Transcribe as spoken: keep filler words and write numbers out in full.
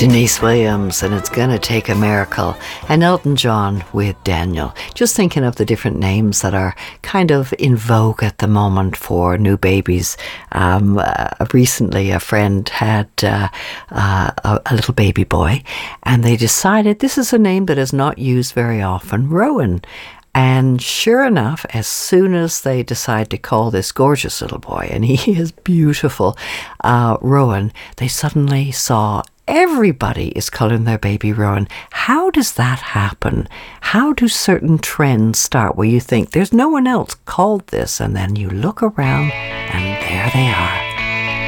Denise Williams, and It's Gonna Take a Miracle, and Elton John with Daniel. Just thinking of the different names that are kind of in vogue at the moment for new babies. Um, uh, recently, a friend had uh, uh, a, a little baby boy, and they decided this is a name that is not used very often, Rowan. And sure enough, as soon as they decide to call this gorgeous little boy, and he is beautiful, uh, Rowan, they suddenly saw everybody is calling their baby Rowan. How does that happen? How do certain trends start where you think there's no one else called this, and then you look around and there they are.